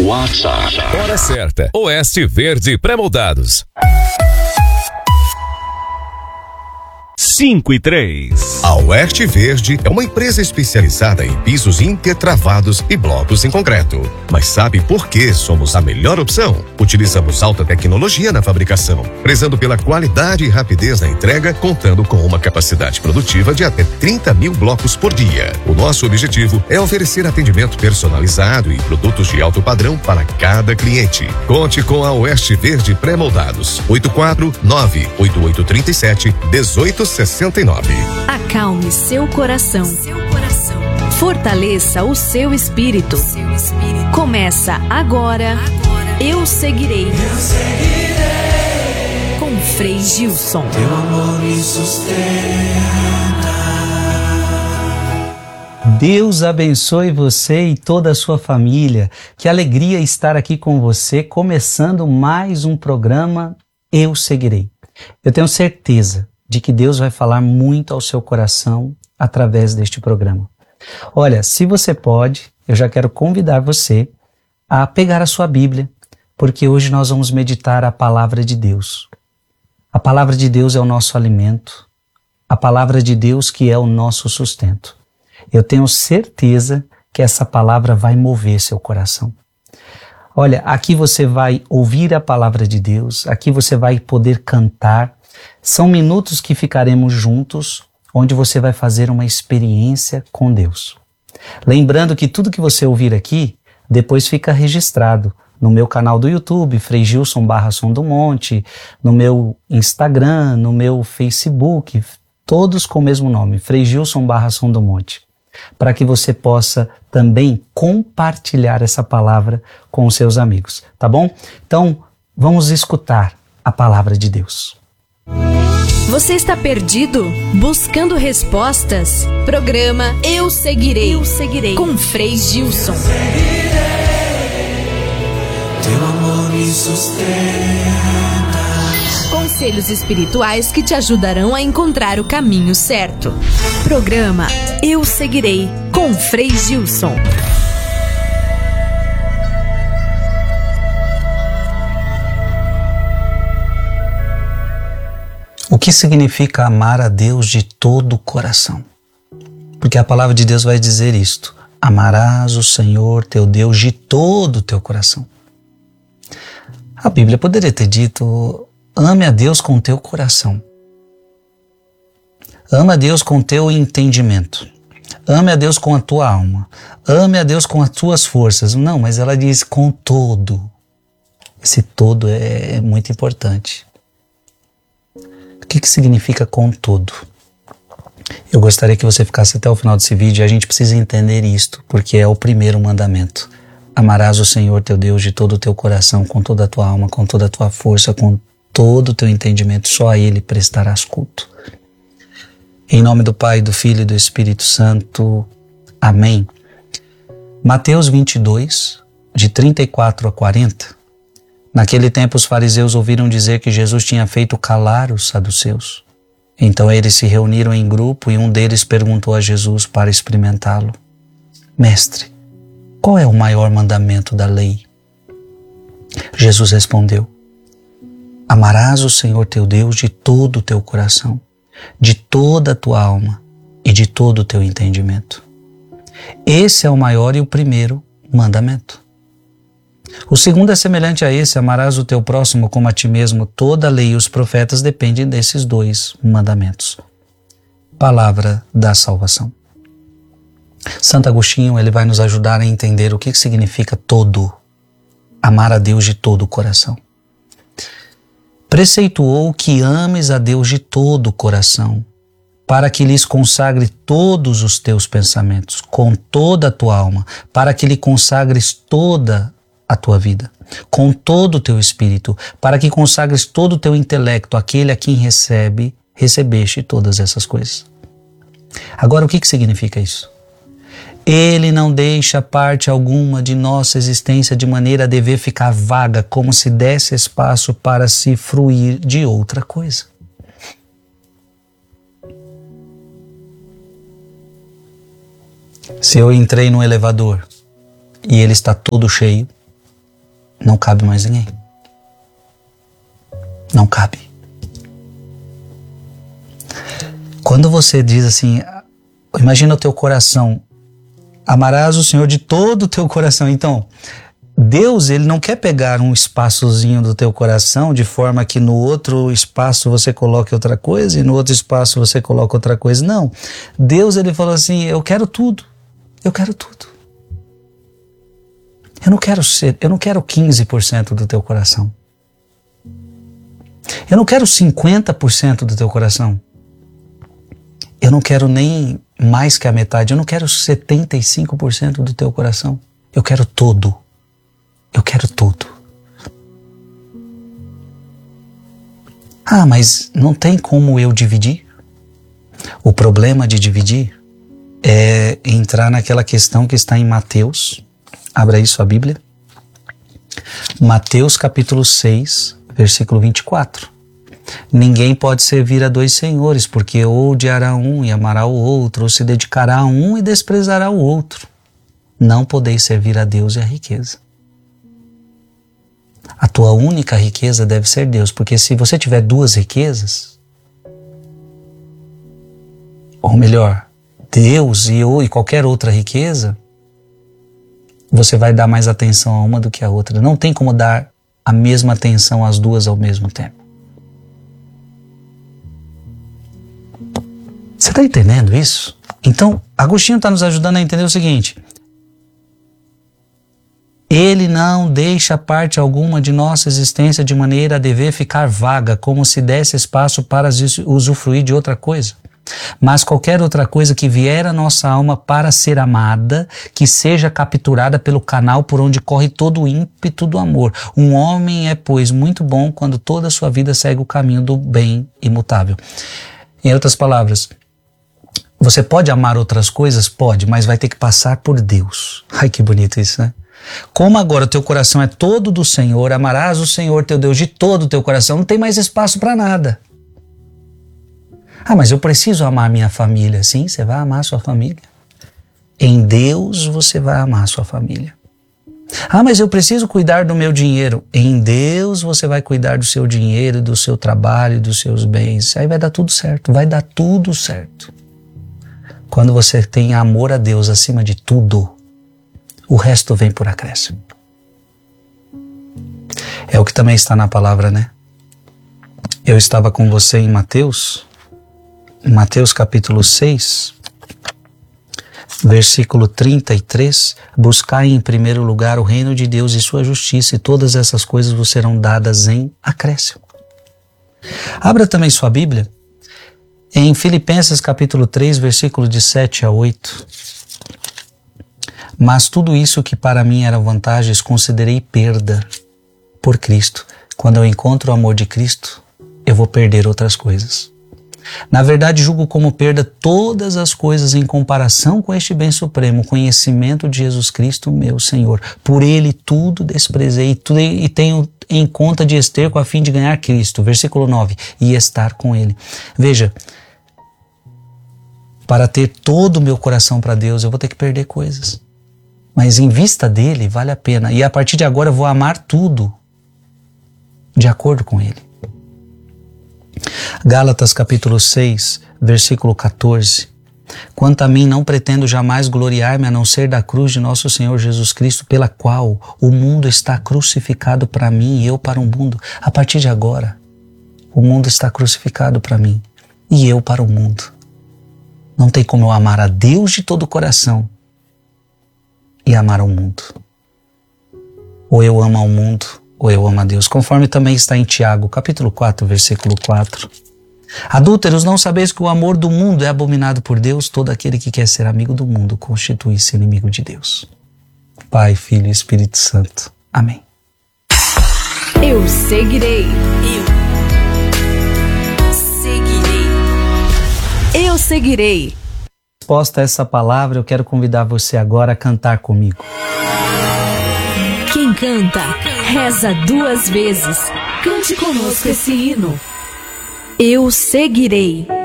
WhatsApp. Hora certa. Oeste Verde Pré-moldados. 5:03. A Oeste Verde é uma empresa especializada em pisos intertravados e blocos em concreto. Mas sabe por que somos a melhor opção? Utilizamos alta tecnologia na fabricação, prezando pela qualidade e rapidez na entrega, contando com uma capacidade produtiva de até 30 mil blocos por dia. O nosso objetivo é oferecer atendimento personalizado e produtos de alto padrão para cada cliente. Conte com a Oeste Verde Pré-moldados. 849-8837-1869. Acalme seu coração. Fortaleça o seu espírito. Começa agora. Eu seguirei. Com Frei Gilson. Teu amor me sustenta. Deus abençoe você e toda a sua família. Que alegria estar aqui com você, começando mais um programa Eu Seguirei. Eu tenho certeza de que Deus vai falar muito ao seu coração através deste programa. Olha, se você pode, eu já quero convidar você a pegar a sua Bíblia, porque hoje nós vamos meditar a palavra de Deus. A palavra de Deus é o nosso alimento, a palavra de Deus que é o nosso sustento. Eu tenho certeza que essa palavra vai mover seu coração. Olha, aqui você vai ouvir a palavra de Deus, aqui você vai poder cantar. São minutos que ficaremos juntos, onde você vai fazer uma experiência com Deus. Lembrando que tudo que você ouvir aqui, depois fica registrado no meu canal do YouTube, Frei Gilson /Som do Monte, no meu Instagram, no meu Facebook, todos com o mesmo nome, Frei Gilson /Som do Monte, para que você possa também compartilhar essa palavra com os seus amigos, tá bom? Então, vamos escutar a palavra de Deus. Você está perdido? Buscando respostas? Programa Eu Seguirei. Eu Seguirei. Com Frei Gilson. Teu amor me sustenta. Conselhos espirituais que te ajudarão a encontrar o caminho certo. Programa Eu Seguirei. Com Frei Gilson. O que significa amar a Deus de todo o coração? Porque a palavra de Deus vai dizer isto: amarás o Senhor teu Deus de todo o teu coração. A Bíblia poderia ter dito: ame a Deus com o teu coração. Ame a Deus com o teu entendimento. Ame a Deus com a tua alma. Ame a Deus com as tuas forças. Não, mas ela diz com todo. Esse todo é muito importante. O que significa com todo? Eu gostaria que você ficasse até o final desse vídeo e a gente precisa entender isto, porque é o primeiro mandamento. Amarás o Senhor teu Deus de todo o teu coração, com toda a tua alma, com toda a tua força, com todo o teu entendimento, só a Ele prestarás culto. Em nome do Pai, do Filho e do Espírito Santo. Amém. Mateus 22, de 34 a 40. Naquele tempo os fariseus ouviram dizer que Jesus tinha feito calar os saduceus. Então eles se reuniram em grupo e um deles perguntou a Jesus para experimentá-lo: Mestre, qual é o maior mandamento da lei? Jesus respondeu: amarás o Senhor teu Deus de todo o teu coração, de toda a tua alma e de todo o teu entendimento. Esse é o maior e o primeiro mandamento. O segundo é semelhante a esse: amarás o teu próximo como a ti mesmo. Toda a lei e os profetas dependem desses dois mandamentos. Palavra da salvação. Santo Agostinho, ele vai nos ajudar a entender o que significa todo. Amar a Deus de todo o coração. Preceituou que ames a Deus de todo o coração, para que lhes consagre todos os teus pensamentos, com toda a tua alma, para que lhe consagres toda a tua vida, com todo o teu espírito, para que consagres todo o teu intelecto, aquele a quem recebeste todas essas coisas. Agora, o que significa isso? Ele não deixa parte alguma de nossa existência de maneira a dever ficar vaga, como se desse espaço para se fruir de outra coisa. Se eu entrei no elevador e ele está todo cheio, não cabe mais ninguém. Não cabe. Quando você diz assim, imagina o teu coração, amarás o Senhor de todo o teu coração. Então, Deus, ele não quer pegar um espaçozinho do teu coração de forma que no outro espaço você coloque outra coisa e no outro espaço você coloque outra coisa. Não. Deus, ele falou assim, eu quero tudo. Eu quero tudo. Eu não quero 15% do teu coração. Eu não quero 50% do teu coração. Eu não quero nem mais que a metade. Eu não quero 75% do teu coração. Eu quero todo. Eu quero tudo. Ah, mas não tem como eu dividir? O problema de dividir é entrar naquela questão que está em Mateus. Abra aí sua Bíblia. Mateus capítulo 6, versículo 24. Ninguém pode servir a dois senhores, porque ou odiará um e amará o outro, ou se dedicará a um e desprezará o outro. Não podeis servir a Deus e a riqueza. A tua única riqueza deve ser Deus, porque se você tiver duas riquezas, ou melhor, Deus e qualquer outra riqueza, você vai dar mais atenção a uma do que a outra. Não tem como dar a mesma atenção às duas ao mesmo tempo. Você está entendendo isso? Então, Agostinho está nos ajudando a entender o seguinte: ele não deixa parte alguma de nossa existência de maneira a dever ficar vaga, como se desse espaço para usufruir de outra coisa. Mas qualquer outra coisa que vier à nossa alma para ser amada, que seja capturada pelo canal por onde corre todo o ímpeto do amor. Um homem é, pois, muito bom quando toda a sua vida segue o caminho do bem imutável. Em outras palavras, você pode amar outras coisas? Pode, mas vai ter que passar por Deus. Ai, que bonito isso, né? Como agora o teu coração é todo do Senhor, amarás o Senhor teu Deus de todo o teu coração, não tem mais espaço para nada. Ah, mas eu preciso amar minha família. Sim, você vai amar sua família. Em Deus você vai amar sua família. Ah, mas eu preciso cuidar do meu dinheiro. Em Deus você vai cuidar do seu dinheiro, do seu trabalho, dos seus bens. Aí vai dar tudo certo, vai dar tudo certo. Quando você tem amor a Deus acima de tudo, o resto vem por acréscimo. É o que também está na palavra, né? Eu estava com você em Mateus capítulo 6, versículo 33, buscai em primeiro lugar o reino de Deus e sua justiça, e todas essas coisas vos serão dadas em acréscimo. Abra também sua Bíblia em Filipenses capítulo 3, versículo de 7 a 8. Mas tudo isso que para mim era vantagens, considerei perda por Cristo. Quando eu encontro o amor de Cristo, eu vou perder outras coisas. Na verdade, julgo como perda todas as coisas em comparação com este bem supremo, o conhecimento de Jesus Cristo, meu Senhor. Por Ele tudo desprezei e tenho em conta de esterco a fim de ganhar Cristo. Versículo 9, e estar com Ele. Veja, para ter todo o meu coração para Deus, eu vou ter que perder coisas. Mas em vista dele, vale a pena. E a partir de agora eu vou amar tudo de acordo com Ele. Gálatas capítulo 6, versículo 14. Quanto a mim, não pretendo jamais gloriar-me a não ser da cruz de nosso Senhor Jesus Cristo, pela qual o mundo está crucificado para mim e eu para o mundo. A partir de agora, o mundo está crucificado para mim e eu para o mundo. Não tem como eu amar a Deus de todo o coração e amar ao mundo. Ou eu amo ao mundo, ou eu amo a Deus. Conforme também está em Tiago, capítulo 4, versículo 4. Adúlteros, não sabeis que o amor do mundo é abominado por Deus? Todo aquele que quer ser amigo do mundo constitui-se inimigo de Deus. Pai, Filho e Espírito Santo. Amém. Eu seguirei. Eu seguirei. Resposta a essa palavra, eu quero convidar você agora a cantar comigo. Quem canta, reza 2 vezes. Cante conosco esse hino. Eu seguirei.